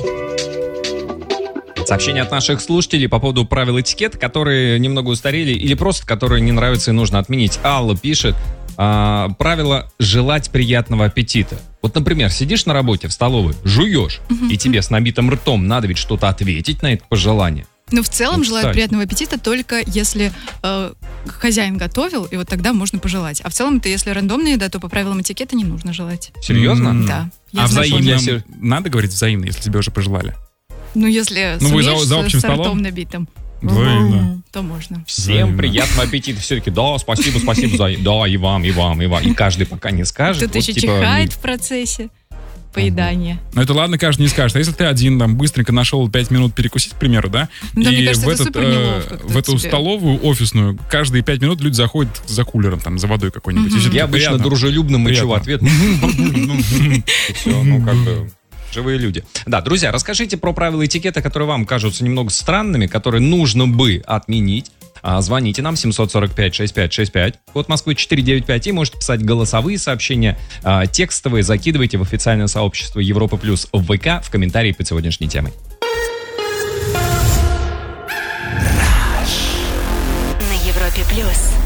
Сообщения от наших слушателей по поводу правил этикета, которые немного устарели или просто которые не нравятся и нужно отменить. Алла пишет, правило желать приятного аппетита. Вот, например, сидишь на работе в столовой, жуешь, и тебе с набитым ртом надо ведь что-то ответить на это пожелание. Ну, в целом, желают приятного аппетита только если хозяин готовил, и вот тогда можно пожелать. А в целом-то, если рандомная еда, то по правилам этикета не нужно желать. Серьезно? Да. А взаимно надо говорить взаимно, если тебе уже пожелали? Ну, если сумеешь с ртом набитым, то можно. Всем приятного аппетита. Все-таки, да, спасибо, да, и вам. И каждый пока не скажет. Кто-то еще чихает в процессе поедания. Ну, это ладно, каждый не скажет. А если ты один там быстренько нашел 5 минут перекусить, к примеру, да? Да, и мне кажется, это супер неловко. В эту столовую офисную каждые 5 минут люди заходят за кулером, там, за водой какой-нибудь. Я обычно дружелюбно мычу в ответ. Все, ну, как бы... Живые люди. Да, друзья, расскажите про правила этикета, которые вам кажутся немного странными, которые нужно бы отменить. Звоните нам 745-6565, код Москвы 495, и можете писать голосовые сообщения, текстовые, закидывайте в официальное сообщество Европа Плюс в ВК в комментарии под сегодняшней темой. На Европе Плюс.